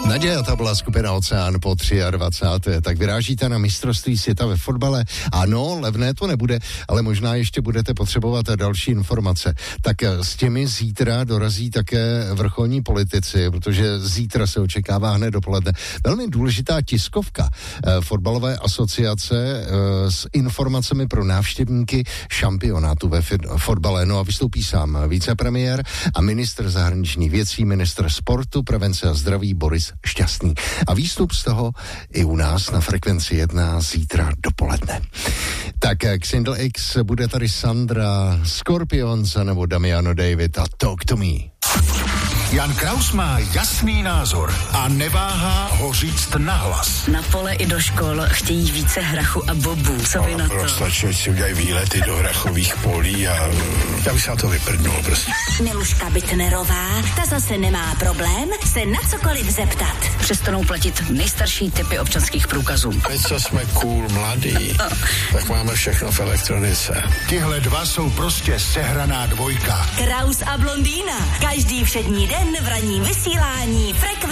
Naděja, ta byla skupina Oceán po 23. Tak vyrážíte na mistrovství světa ve fotbale. Ano, levné to nebude, ale možná ještě budete potřebovat další informace. Tak s těmi zítra dorazí také vrcholní politici, protože zítra se očekává hned dopoledne velmi důležitá tiskovka fotbalové asociace s informacemi pro návštěvníky šampionátu ve fotbale. No a vystoupí sám vicepremiér a ministr zahraničních věcí, ministr sportu, prevence a zdraví Boris Šťastný. A výstup z toho i u nás na Frekvenci 1 zítra dopoledne. Tak Xindl X, bude tady Sandra, Scorpions nebo Damiano David a Talk to Me. Jan Kraus má jasný názor a neváhá ho říct nahlas. Na pole i do škol chtějí více hrachu a bobů. Co vy na to? Stačí, si udělají výlety do hrachových polí a já bych se na to vyprdnul prostě. Miluška Bitnerová, ta zase nemá problém se na cokoliv zeptat. Přestanou platit nejstarší typy občanských průkazů. Teď co jsme cool, mladí, tak máme všechno v elektronice. Tihle dva jsou prostě sehraná dvojka. Kraus a blondýna. Každý všední den v ranním vysílání Frekvence.